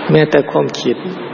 แม้แต่ความคิด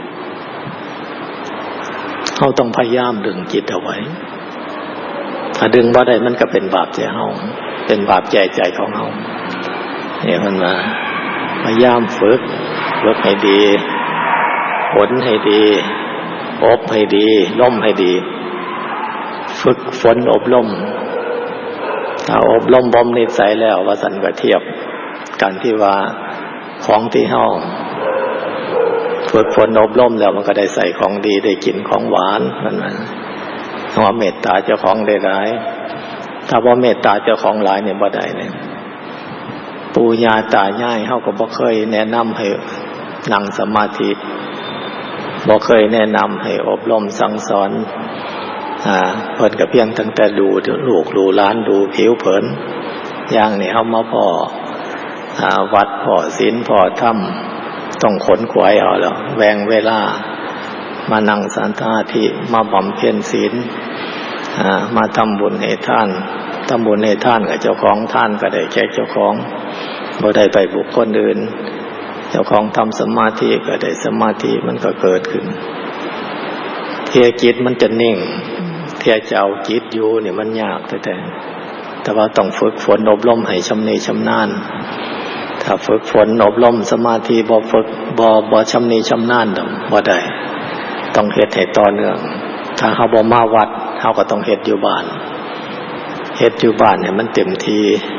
เราต้องพยายามดึงจิตเอาไว้ถ้าดึงบ่ได้มันก็เป็นบาปใจเฮาเป็นบาปใจของเฮาเนี่ยมันมาพยายามฝึกให้ดีฝนให้ดีอบให้ดีล่มให้ดีฝึกฝนอบรมถ้าอบรมบ่มนิสัยแล้วว่าสันก็เทียบกันที่ว่าของที่เฮาฝึกฝนอบรมแล้วมันก็ได้ใส่ของดีได้กินของหวานมันว่าเมตตาเจ้าของได้หลายถ้าว่าเมตตาเจ้าของหลายเนี่ยบ่ได้เนี่ยปู่ย่าตายายเฮาก็บ่เคยแนะนำให้นั่งสมาธิบ่เคยแนะนำให้อบรมสั่งสอนเพิ่นก็เพียงตั้งแต่ดูลูกดูหลานดูผิวเผินอย่างนี้เฮามาพ่อวัดพ่อศีลพ่อธรรมต้องขนขวายเอาแล้วแบ่งเวลามานั่งสมาธิมาบำเพ็ญศีลมาทำบุญให้ทานทำบุญให้ทานกับเจ้าของทานก็ได้แก่เจ้าของบ่ได้ไปบุคคลอื่นเจ้าของทำสมาธิก็ได้สมาธิมันก็เกิดขึ้นเทียจิตมันจะนิ่งเทียจะเอาจิตอยู่เนี่ยมันยากแต่ว่าต้องฝึกฝนอบรมให้ชำนิชำนาญถ้าฝึกฝนอบรมสมาธิบ่ฝึกบ่ชำนิชำนาญบ่ได้ต้องเฮ็ดให้ต่อเนื่องถ้าเฮาบ่มาวัดเฮาก็ต้องเฮ็ดอยู่บ้านเฮ็ดอยู่บ้านเนี่ยมันเต็มที่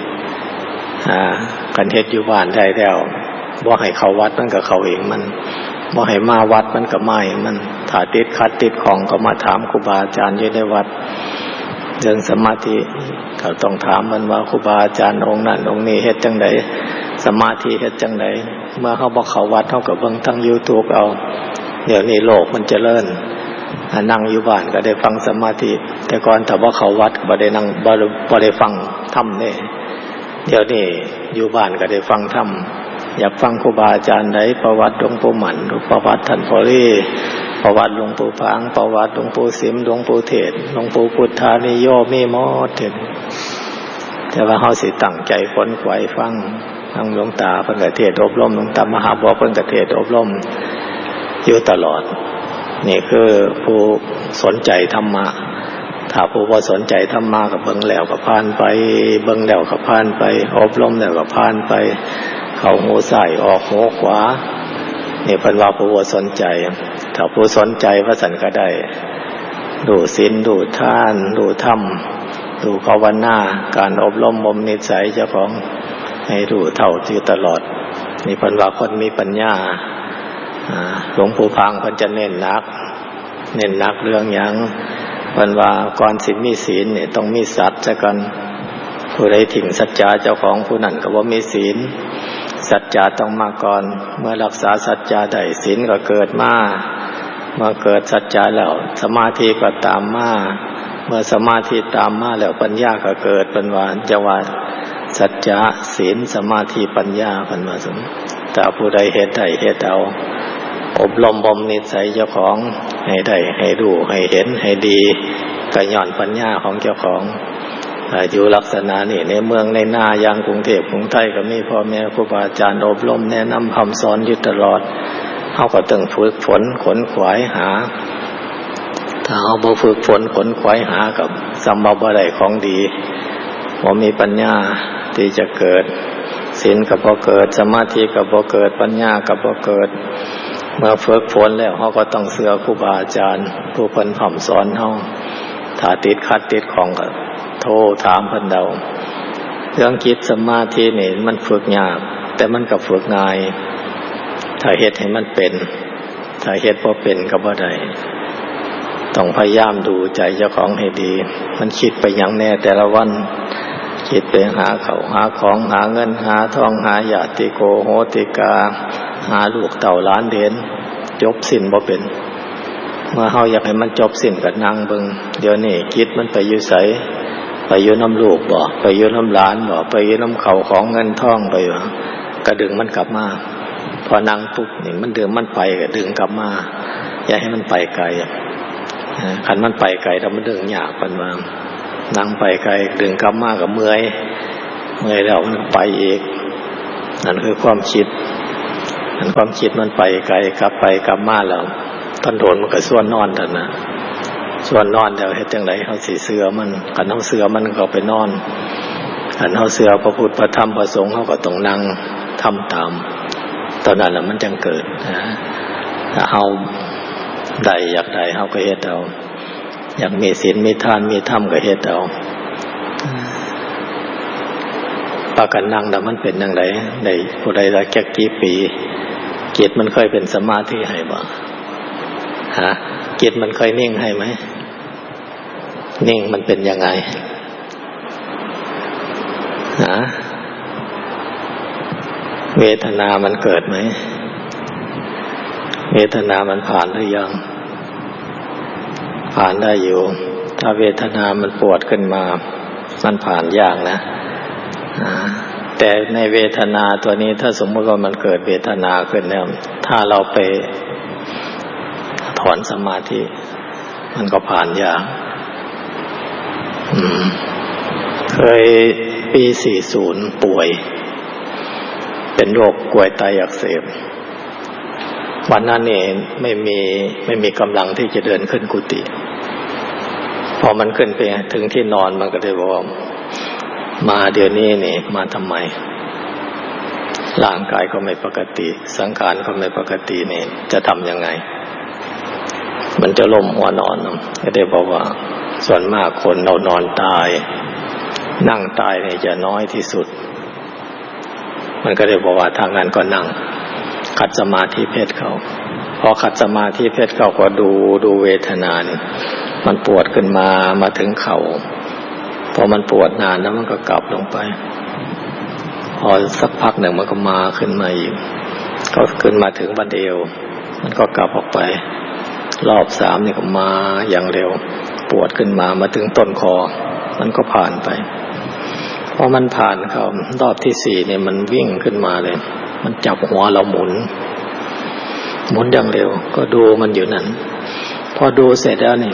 กันเฮ็ดอยู่บ้านได้แล้วบ่ให้เข้าวัดมันก็เข้าเองมันบ่ให้มาวัดมันก็มาเองมันถ้าติดขัดติดของก็มาถามครูบาอาจารย์อยู่ในวัดเรื่องสมาธิก็ต้องถามมันว่าครูบาอาจารย์องค์นั้นองค์นี้เฮ็ดจังได๋สมาธิเฮ็ดจังได๋เมื่อเฮาบ่เข้าวัดเฮาก็เบิ่งทาง YouTube เอาเดี๋ยวนี้โลกมันเจริญนั่งอยู่บ้านก็ได้ฟังสมาธิแต่ก่อนถ้าบ่เข้าวัดก็บ่ได้นั่งบ่ได้ฟังธรรมนี่เดี๋ยวนี้อยู่บ้านก็ได้ฟังธรรมอยากฟังครูบาอาจารย์ใดประวัติหลวงปู่หมั่นประวัติท่านพอลี่ประวัติหลวงปู่ผางประวัติหลวงปู่สิมหลวงปู่เทศหลวงปู่พุทธานิโยมีหมดเห็นแต่ว่าเฮาสิตั้งใจขวนขวายฟังทางหลวงตาเพิ่นก็เทศอบรมหลวงตามหาบัวเพิ่นก็เทศอบรมอยู่ตลอดนี่คือผู้สนใจธรรมะถ้าผู้บ่สนใจธรรมะก็เบิ่งแล้วก็ผ่านไปเบิ่งแล้วก็ผ่านไปอบรมแล้วก็ผ่านไปเข้าหูซ้ายออกหูขวานี่เพิ่นว่าผู้บ่สนใจถ้าผู้สนใจว่าสันก็ได้ดูศีลดูทานดูธรรมดูภาวนาการอบรมบ่มนิสัยเจ้าของให้รู้เท่าที่ตลอดนี่เพิ่นว่าคนมีปัญญาหลวงปู่พังเพิ่นจะเน้นหนักเรื่องหยังเพิ่นว่าก่อนสิมีศีลเนี่ยต้องมีสัจจะกันผู้ใดทิ้งสัจจะเจ้าของผู้นั้นก็บ่มีศีลสัจจะต้องมาก่อนเมื่อรักษาสัจจะได้ศีลก็เกิดมาเมื่อเกิดสัจจะแล้วสมาธิก็ตามมาเมื่อสมาธิตามมาแล้วปัญญาก็เกิดเป็นว่าจะว่าสัจจะศีลสมาธิปัญญาเพิ่นว่าซั่นแต่ผู้ใดเฮ็ดได้เฮ็ดเอาอบรมบ่มนิสัยเจ้าของให้ได้ให้รู้ให้เห็นให้ดีก็ย้อนปัญญาของเจ้าของอยู่ลักษณะนี้ในเมืองในหน้าอย่างกรุงเทพกรุงไทยก็มีพ่อแม่ครูบาอาจารย์อบรมแนะนำคำสอนอยู่ตลอดเฮาก็ต้องฝึกฝนขนขวายหาถ้าเฮาบ่ฝึกฝนขนขวายหากับสำบ่ได้ของดีบ่มีปัญญาที่จะเกิดศีลก็บ่เกิดสมาธิก็บ่เกิดปัญญาก็บ่เกิดเมื่อฝึกฝนแล้วเฮาก็ต้องเชื่อครูบาอาจารย์ผู้เพิ่นพร่ำสอนเฮาถ้าติดขัดติดของก็โทรถามเพิ่นเดาเรื่องจิตสมาธินี่มันฝึกยากแต่มันก็ฝึกง่ายถ้าเฮ็ดให้มันเป็นถ้าเฮ็ดบ่เป็นก็บ่ได้ต้องพยายามดูใจเจ้าของให้ดีมันคิดไปหยังแน่แต่ละวันคิดไปหาเขาหาของหาเงินหาทองหาญาติโกโหติกาหาลูกเต่าล้านเด่นจบสิ้นบ่เป็นเมื่อเฮาอยากให้มันจบสิ้นก็นั่งเบิ่งเดี๋ยวนี้คิดมันไปอยู่ไสไปอยู่น้ำลูกบ่ไปอยู่น้ำหลานบ่ไปอยู่น้ำเขาของเงินทองไปบ่ก็ดึงมันกลับมาพอนั่งปุ๊บนี่มันดึงมันไปก็ดึงกลับมาอย่าให้มันไปไกลคันมันไปไกลแล้วมันดึงยากปานว่านั่งไปไกลดึงกลับมาก็เมื่อยแล้วมันไปอีกนั่นคือความคิดความคิดมันไปไกลกลับไปกลับมาแล้วตอนโดนมันก็ส่วนนอนท่านนะส่วนนอนเดี๋ยวเฮ็ดจังไดเฮาสิเสือมันคันเฮาเสือมันก็ไปนอนคันเฮาเสือพระพุทธพระธรรมพระสงฆ์เฮาก็ต้องนั่งทำตามตอนนั้นล่ะมันจังเกิดนะถ้าเฮาได้อยากได้เฮาก็เฮ็ดเอาอยากมีศีลมีทานมีธรรมก็เฮ็ดเอาปากันนั่งแล้วมันเป็นจังไดได้ผู้ใดละแค่กี่ปีจิตมันเคยเป็นสมาธิให้บ่ฮะจิตมันเคยนิ่งให้ไหมนิ่งมันเป็นยังไงฮะเวทนามันเกิดไหมเวทนามันผ่านหรือยังผ่านได้อยู่ถ้าเวทนามันปวดขึ้นมามันผ่านยากนะแต่ในเวทนาตัวนี้ถ้าสมมติว่ามันเกิดเวทนาขึ้นแล้วถ้าเราไปถอนสมาธิมันก็ผ่านยากเคยปี40ป่วยเป็นโรคกรวยไตอักเสบวันนั้นนี่ไม่มีกำลังที่จะเดินขึ้นกุฏิพอมันขึ้นไปถึงที่นอนมันก็ได้บอกมาเดี๋ยวนี้นี่มาทำไมร่างกายก็ไม่ปกติสังขารก็ไม่ปกตินี่จะทำยังไงมันจะล้มหัวนอนก็ได้บอกว่าส่วนมากคนเรานอนตายนั่งตายเนี่ยจะน้อยที่สุดมันก็ได้บอกว่าทางนั้นก็นั่งขัดสมาธิเพชรเขาพอขัดสมาธิเพชรเขาก็ดูเวทนานี่มันปวดขึ้นมาถึงเข่าพอมันปวดนานแล้วมันก็กลับลงไปพอสักพักหนึ่งมันก็มาขึ้นมาอีกก็ขึ้นมาถึงบัดเอวมันก็กลับออกไปรอบ3นี่ก็มาอย่างเร็วปวดขึ้นมาถึงต้นคอมันก็ผ่านไปพอมันผ่านเขารอบที่4เนี่ยมันวิ่งขึ้นมาเลยมันจับหัวเราหมุนอย่างเร็วก็ดูมันอยู่นั้นพอดูเสร็จแล้วนี่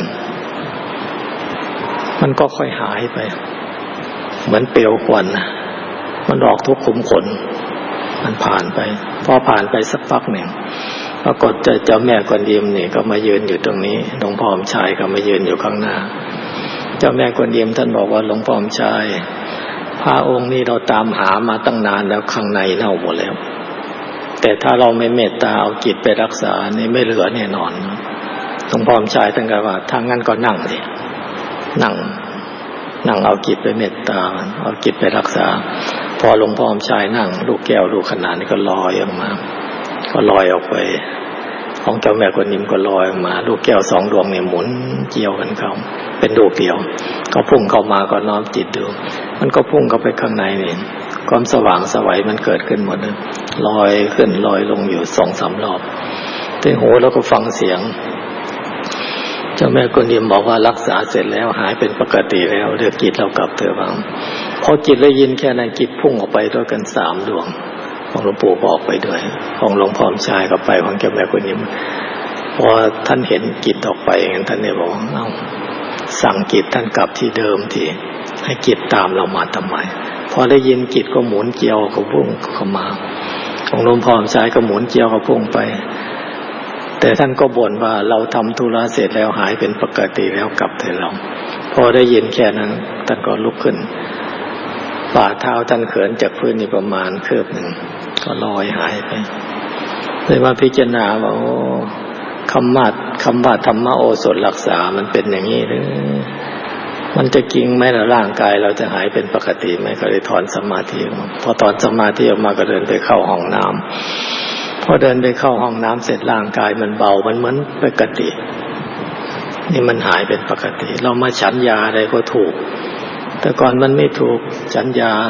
มันก็ค่อยหายไปเหมือนเปลวควันมันออกทุกขุมขนมันผ่านไปพอผ่านไปสักพักหนึ่งปรากฏเจ้าแม่กวนอิมนี่ก็มายืนอยู่ตรงนี้หลวงพ่ออมชายก็มายืนอยู่ข้างหน้าเจ้าแม่กวนอิมท่านบอกว่าหลวงพ่ออมชายพระองค์นี้เราตามหามาตั้งนานแล้วข้างในเน่าหมดแล้วแต่ถ้าเราไม่เมตตาเอาจิตไปรักษานี่ไม่เหลือแน่นอนหลวงพ่ออมชายท่านก็ว่าถ้างั้นก็นั่งสินั่งเอาจิตไปเมตตาเอาจิตไปรักษาพอหลวงพ่ออมชายนั่งลูกแก้วลูกขนาดนี้ก็ลอยออกมาก็ลอยออกไปของเจ้าแม่กวนอิมก็ลอยออกมาลูกแก้ว2ดวงเนี่ยหมุนเกี่ยวกันเข้าเป็นดวงเดียวก็พุ่งเข้ามาก็น้อมจิตดูมันก็พุ่งเข้าไปข้างในนี่ความสว่างไสวมันเกิดขึ้นหมดเลยลอยขึ้นลอยลงอยู่ 2-3 รอบแต่หูแล้วก็ฟังเสียงเจ้าแม่กวนอิมบอกว่ารักษาเสร็จแล้วหายเป็นปกติแล้วเดี๋ยวจิตเรากลับเถอะบ้างพอจิตได้ยินแค่นั้นจิตพุ่งออกไปด้วยกัน3ดวงของหลวงปู่ก็ออกไปด้วยของหลวงพ่อชายก็ไปของเจ้าแม่กวนอิมพอท่านเห็นจิตออกไปอย่างนั้นท่านเนี่ยบอกเอาสั่งจิตท่านกลับที่เดิมที่ให้จิตตามเรามาทำไมพอได้ยินจิตก็หมุนเกี่ยวก็พุ่งเข้ามาของหลวงพ่อชายก็หมุนเกี่ยวก็พุ่งไปแต่ท่านก็บ่นว่าเราทำธุระเสร็จแล้วหายเป็นปกติแล้วกลับเถอะเราพอได้ยินแค่นั้นท่านก็ลุกขึ้นฝ่าเท้าท่านเขินจากพื้นนี่ประมาณคืบหนึ่งก็ลอยหายไปเลยมาพิจารณาว่าคำว่าธรรมโอสถรักษามันเป็นอย่างนี้หรือมันจะจริงไหมล่ะร่างกายเราจะหายเป็นปกติไหมก็เลยถอนสมาธิพอถอนสมาธิออกมาก็เดินไปเข้าห้องน้ำพอเดินไปเข้าห้องน้ำเสร็จร่างกายมันเบามันเหมือนปกตินี่มันหายเป็นปกติเรามาฉันยาอะไรก็ถูกแต่ก่อนมันไม่ถูกฉันยา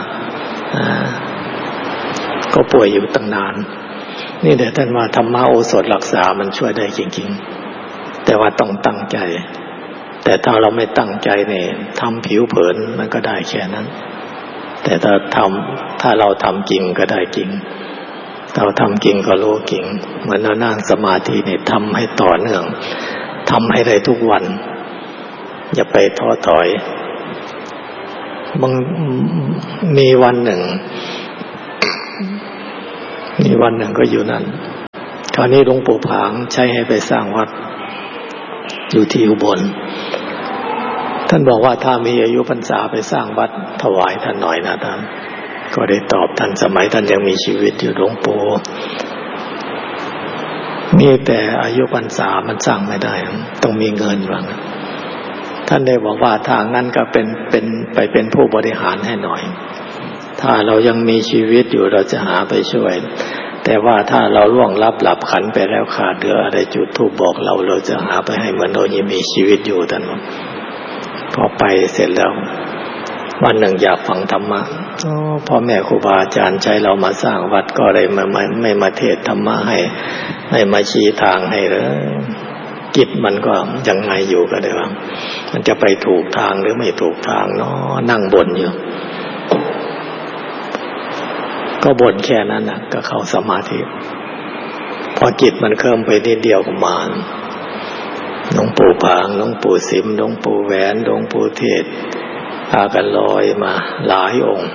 ก็ป่วยอยู่ตั้งนานนี่เดี๋ยวท่านว่าธรรมโอสถรักษามันช่วยได้จริงๆแต่ว่าต้องตั้งใจแต่ถ้าเราไม่ตั้งใจเนี่ยทำผิวเผินมันก็ได้แค่นั้นแต่ถ้าเราทำจริงก็ได้จริงเราทำจริงก็รู้จริงเหมือนเรานั่งสมาธิเนี่ยทำให้ต่อเนื่องทำให้ได้ทุกวันอย่าไปท้อถอยมีวันหนึ่งก็อยู่นั่นคราวนี้หลวงปู่ผางใช้ให้ไปสร้างวัดอยู่ที่อุบลท่านบอกว่าถ้ามีอายุพรรษาไปสร้างวัดถวายท่านหน่อยนะท่านก็ได้ตอบท่านสมัยท่านยังมีชีวิตอยู่หลวงปู่มีแต่อายุพรรษามันสร้างไม่ได้ต้องมีเงินว่างั้นท่านได้บอกว่าทางนั้นก็เป็นผู้บริหารให้หน่อยถ้าเรายังมีชีวิตอยู่เราจะหาไปช่วยแต่ว่าถ้าเราล่วงลับหลับขันไปแล้วขาดเหลืออะไรจุดธูปบอกเราจะหาไปให้เหมือนเรายังมีชีวิตอยู่ท่านพอไปเสร็จแล้ววันหนึ่งอยากฟังธรรมะพ่อแม่ครูบาอาจารย์ใช้เรามาสร้างวัดก็เลยไม่มาเทศธรรมะให้ไม่มาชี้ทางให้เลยจิตมันก็ยังไงอยู่ก็เลยว่ามันจะไปถูกทางหรือไม่ถูกทางเนาะนั่งบ่นอยู่ก็บ่นแค่นั้นน่ะก็เข้าสมาธิพอจิตมันเคลิ้มไปนิดเดียวก็มาหลวงปู่ผางหลวงปู่สิมหลวงปู่แหวนหลวงปู่เทศพากันลอยมาหลายองค์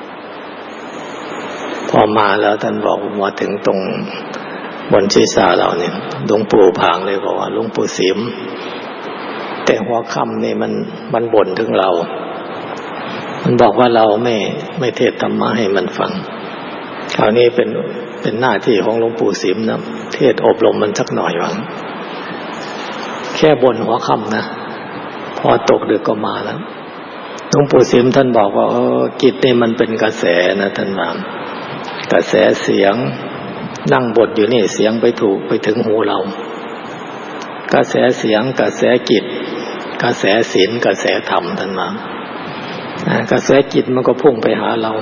พอมาแล้วท่านบอกมาถึงตรงบนศีรษะเราเนี่ยหลวงปู่ผางเลยบอกว่าหลวงปู่สิมแต่หัวค่ำนี่มันบ่นถึงเรามันบอกว่าเราไม่เทศธรรมะให้มันฟังคราวนี้เป็นหน้าที่ของหลวงปู่สิมนะเทศอบรมมันสักหน่อยวังแค่บ่นหัวค่ำนะพอตกดึกก็มาแล้วหลวงปู่สิมท่านบอกว่าจิตนี่มันเป็นกระแสนะท่านว่ากระแสเสียงนั่งบทอยู่นี่เสียงไปถึงหูเรากระแสเสียงกระแสจิตกระแสศีลกระแสธรรมท่านว่ากระแสจิตมันก็พุ่งไปหาเรา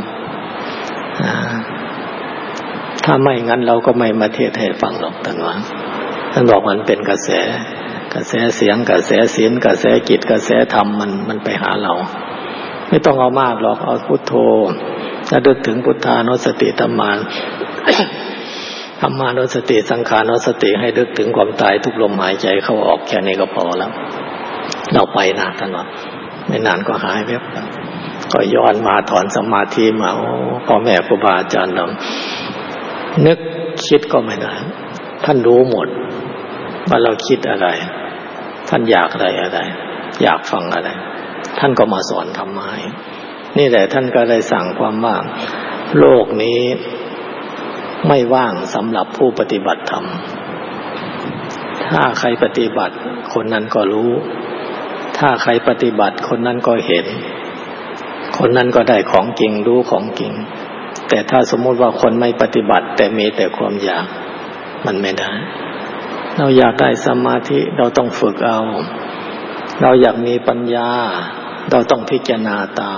ถ้าไม่งั้นเราก็ไม่มาเทศให้ฟังหรอกท่านว่าท่านบอกมันเป็นกระแสเสียงกระแสศีลกระแสจิตกระแสธรรมมันไปหาเราไม่ต้องเอามากหรอกเอาพุทโธถ้านึกถึงพุทธานุสติธัมมาธัมมานุสติสังขานุสติให้นึกถึงความตายทุกลมหายใจเข้าออกแค่นี้ก็พอแล้วเราไปนะท่านว่าไม่นานก็หายแวบก็ย้อนมาถอนสมาธิมาพ่อแม่ครูบาอาจารย์เรานึกคิดก็ไม่ได้ท่านรู้หมดว่าเราคิดอะไรท่านอยากอะไรอยากฟังอะไรท่านก็มาสอนธรรมะนี่แหละท่านก็ได้สั่งความว่าโลกนี้ไม่ว่างสำหรับผู้ปฏิบัติธรรมถ้าใครปฏิบัติคนนั้นก็รู้ถ้าใครปฏิบัติคนนั้นก็เห็นคนนั้นก็ได้ของจริงรู้ของจริงแต่ถ้าสมมติว่าคนไม่ปฏิบัติแต่มีแต่ความอยากมันไม่ได้เราอยากได้สมาธิเราต้องฝึกเอาเราอยากมีปัญญาเราต้องพิจารณาตาม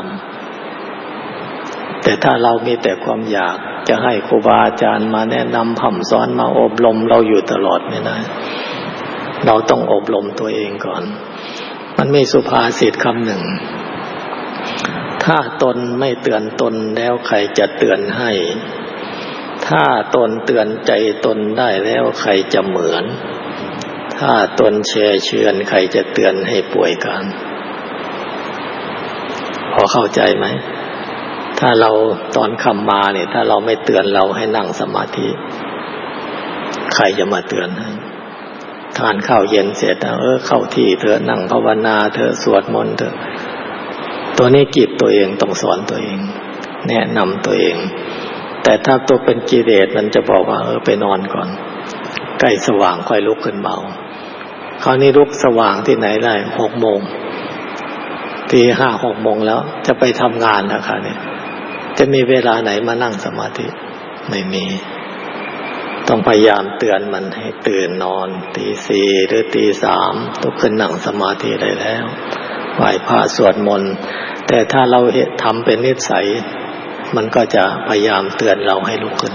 แต่ถ้าเรามีแต่ความอยากจะให้ครูบาอาจารย์มาแนะนำพร่ำสอนมาอบรมเราอยู่ตลอดไม่ได้เราต้องอบรมตัวเองก่อนมันมีสุภาษิตคำหนึ่งถ้าตนไม่เตือนตนแล้วใครจะเตือนให้ถ้าตนเตือนใจตนได้แล้วใครจะเหมือนถ้าตนเชือนใครจะเตือนให้ป่วยกันพอเข้าใจไหมถ้าเราตอนค่ำมาเนี่ยถ้าเราไม่เตือนเราให้นั่งสมาธิใครจะมาเตือนให้ทานข้าวเย็นเสร็จเข้าที่เถอะนั่งภาวนาเถอะสวดมนต์เถอะตัวนี้จิตตัวเองต้องสอนตัวเองแนะนำตัวเองแต่ถ้าตัวเป็นกิเลสมันจะบอกว่าไปนอนก่อนใกล้สว่างค่อยลุกขึ้นเมาคราวนี้ลุกสว่างที่ไหนได้6 โมงตี5 6 โมงแล้วจะไปทำงานนะคะเนี่ยจะมีเวลาไหนมานั่งสมาธิไม่มีต้องพยายามเตือนมันให้ตื่นนอนตี 4หรือตี 3ลุกขึ้นนั่งสมาธิได้แล้วไหว้พระสวดมนต์แต่ถ้าเราทำเป็นนิสัยมันก็จะพยายามเตือนเราให้ลุกขึ้น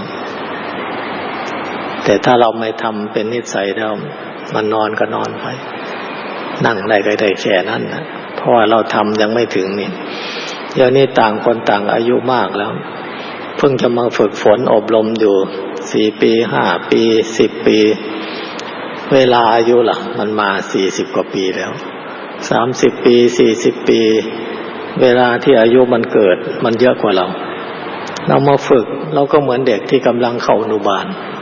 แต่ถ้าเราไม่ทำเป็นนิสัยแล้วมันนอนก็นอนไปนั่งได้ก็ได้แค่นั้นนะเพราะว่าเราทำยังไม่ถึงนี่เดี๋ยวนี้ต่างคนต่างอายุมากแล้วเพิ่งจะมาฝึกฝนอบรมอยู่4 ปี5 ปี10 ปีเวลาอายุล่ะมันมา40 กว่าปีแล้ว30 ปี40 ปีเวลาที่อายุมันเกิดมันเยอะกว่าเรามาฝึกเราก็เหมือนเด็กที่กำลังเข้าอนุบาล